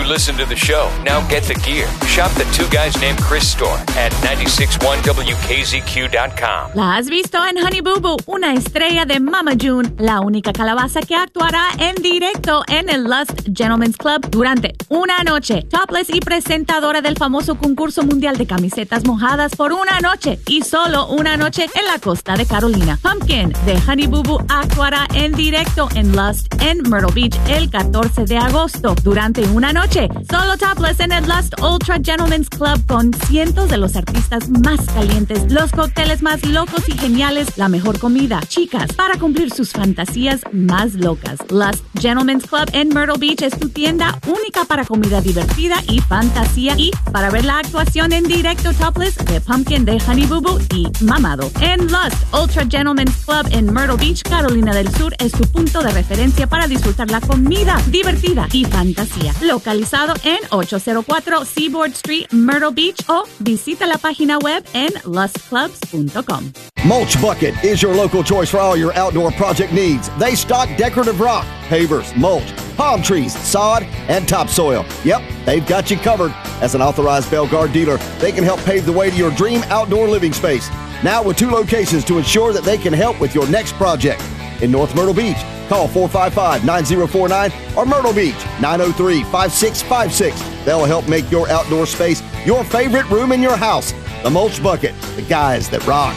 listen to the show. Now get the gear. Shop the Two Guys Named Chris store at 961WKZQ.com. ¿La has visto en Honey Boo Boo? Una estrella de Mama June, la única calabaza que actuará en directo en el Lust Gentlemen's Club durante una noche. Topless y presentadora del famoso concurso mundial de camisetas mojadas por una noche y solo una noche en la costa de Carolina. Pumpkin de Honey Boo Boo actuará en directo en Lust en Myrtle Beach el 14 de agosto durante una noche. Solo Topless en el Lust Ultra Gentlemen's Club con cientos de los artistas más calientes, los cócteles más locos y geniales, la mejor comida, chicas, para cumplir sus fantasías más locas. Lust Gentlemen's Club en Myrtle Beach es tu tienda única para comida divertida y fantasía, y para ver la actuación en directo Topless de Pumpkin de Honey Boo Boo y Mamado. En Lust Ultra Gentlemen's Club en Myrtle Beach, Carolina del Sur, es tu punto de referencia para disfrutar la comida divertida y fantasía. Localizado en 804 Seaboard Street, Myrtle Beach, o visita la página web en lustclubs.com. Mulch Bucket is your local choice for all your outdoor project needs. They stock decorative rock, pavers, mulch, palm trees, sod, and topsoil. Yep, they've got you covered. As an authorized Belgard dealer, they can help pave the way to your dream outdoor living space. Now with 2 locations to ensure that they can help with your next project. In North Myrtle Beach, call 455-9049 or Myrtle Beach, 903-5656. They'll help make your outdoor space your favorite room in your house. The Mulch Bucket, the guys that rock.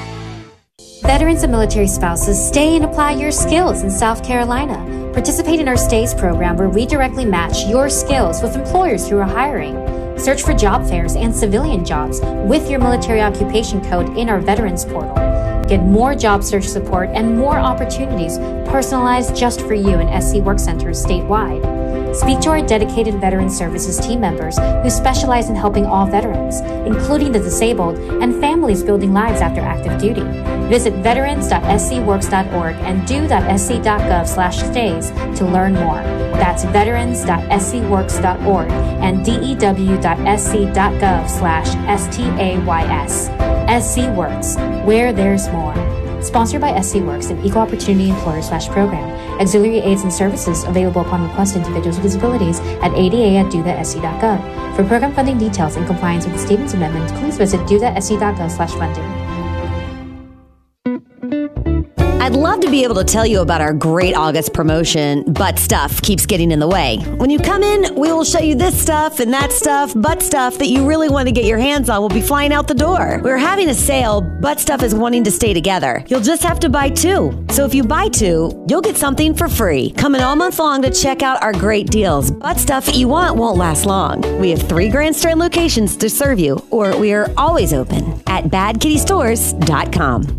Veterans and military spouses, stay and apply your skills in South Carolina. Participate in our STAYS program where we directly match your skills with employers who are hiring. Search for job fairs and civilian jobs with your military occupation code in our Veterans portal. Get more job search support and more opportunities personalized just for you in SC Work Centers statewide. Speak to our dedicated Veteran Services team members who specialize in helping all veterans, including the disabled and families building lives after active duty. Visit veterans.scworks.org and do.sc.gov/stays to learn more. That's veterans.scworks.org and dew.sc.gov/stays. SC Works, where there's more. Sponsored by SC Works, an equal opportunity employer/program. Auxiliary aids and services available upon request to individuals with disabilities at ada@do.sc.gov. For program funding details and compliance with the Stevens Amendment, please visit do.sc.gov/funding. I'd love to be able to tell you about our great August promotion, but stuff keeps getting in the way. When you come in, we will show you this stuff and that stuff, but stuff that you really want to get your hands on will be flying out the door. We're having a sale, but stuff is wanting to stay together. You'll just have to buy 2. So if you buy 2, you'll get something for free. Come in all month long to check out our great deals, but stuff you want won't last long. We have 3 Grand Strand locations to serve you, or we are always open at badkittystores.com.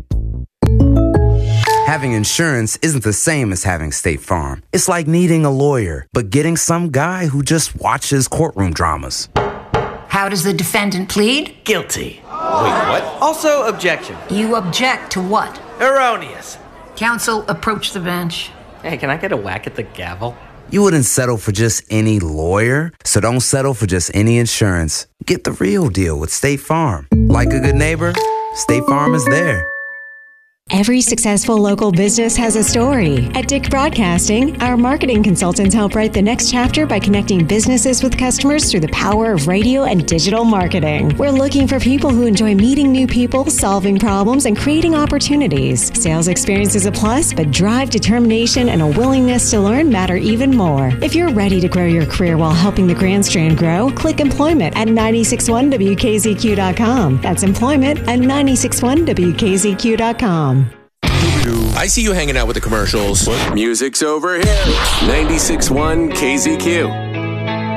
Having insurance isn't the same as having State Farm. It's like needing a lawyer, but getting some guy who just watches courtroom dramas. How does the defendant plead? Guilty. Wait, what? Also, objection. You object to what? Erroneous. Counsel, approach the bench. Hey, can I get a whack at the gavel? You wouldn't settle for just any lawyer, so don't settle for just any insurance. Get the real deal with State Farm. Like a good neighbor, State Farm is there. Every successful local business has a story. At Dick Broadcasting, our marketing consultants help write the next chapter by connecting businesses with customers through the power of radio and digital marketing. We're looking for people who enjoy meeting new people, solving problems, and creating opportunities. Sales experience is a plus, but drive, determination, and a willingness to learn matter even more. If you're ready to grow your career while helping the Grand Strand grow, click employment at 961WKZQ.com. That's employment at 961WKZQ.com. I see you hanging out with the commercials. What? Music's over here. 96.1 KZQ.